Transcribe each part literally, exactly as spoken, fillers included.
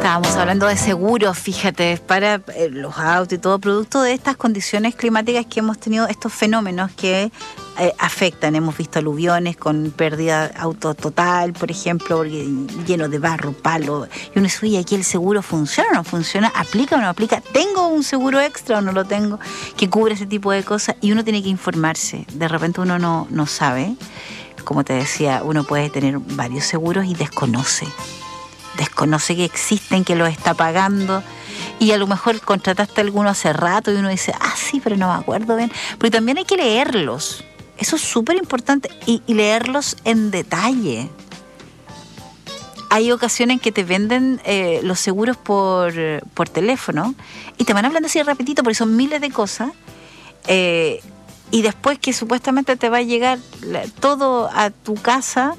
Estábamos hablando de seguros, fíjate, para eh, los autos y todo, producto de estas condiciones climáticas que hemos tenido, estos fenómenos que eh, afectan. Hemos visto aluviones con pérdida auto total, por ejemplo, porque, lleno de barro, palo. Y uno dice, oye, aquí el seguro funciona o no funciona, aplica o no aplica, tengo un seguro extra o no lo tengo, que cubre ese tipo de cosas, y uno tiene que informarse. De repente uno no, no sabe. Como te decía, uno puede tener varios seguros y desconoce. Desconoce que existen, que los está pagando, y a lo mejor contrataste alguno hace rato y uno dice, ah, sí, pero no me acuerdo bien. Pero también hay que leerlos. Eso es súper importante, y, y leerlos en detalle. Hay ocasiones en que te venden eh, los seguros por, por teléfono y te van hablando así rapidito porque son miles de cosas. Eh, y después que supuestamente te va a llegar todo a tu casa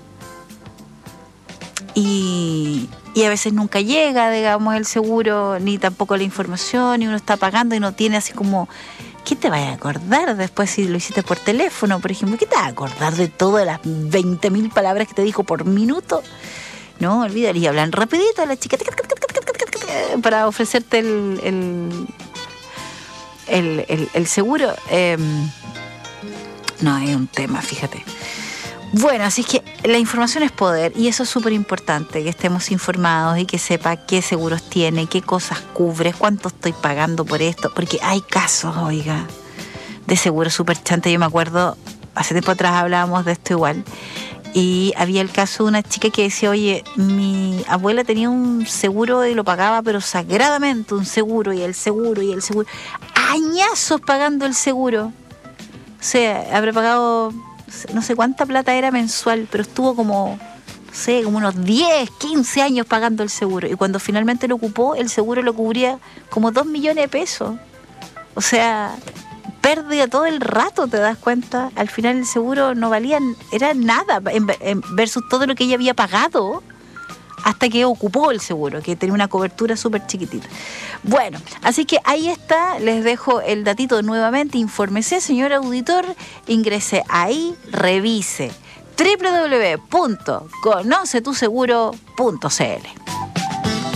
y, y a veces nunca llega, digamos, el seguro, ni tampoco la información, y uno está pagando y no tiene así como... ¿Qué te vas a acordar después si lo hiciste por teléfono, por ejemplo? ¿Qué te vas a acordar de todas las veinte mil palabras que te dijo por minuto? No, olvídalo, y hablan rapidito a la chica para ofrecerte el, el, el, el, el seguro. Eh, no, es un tema, fíjate. Bueno, así es que la información es poder, y eso es súper importante, que estemos informados y que sepa qué seguros tiene, qué cosas cubre, cuánto estoy pagando por esto, porque hay casos, oiga, de seguros súper chantes. Yo me acuerdo, hace tiempo atrás hablábamos de esto igual, y había el caso de una chica que decía, oye, mi abuela tenía un seguro y lo pagaba, pero sagradamente un seguro, y el seguro, y el seguro, añazos pagando el seguro. O sea, habrá pagado... no sé cuánta plata era mensual, pero estuvo como, no sé, como unos diez, quince años pagando el seguro. Y cuando finalmente lo ocupó, el seguro lo cubría como dos millones de pesos. O sea, pérdida todo el rato, ¿te das cuenta? Al final el seguro no valía, era nada en, en versus todo lo que ella había pagado hasta que ocupó el seguro, que tenía una cobertura súper chiquitita. Bueno, así que ahí está, les dejo el datito nuevamente, infórmese, señor auditor, ingrese ahí, revise doble u doble u doble u punto conoce tu seguro punto c l.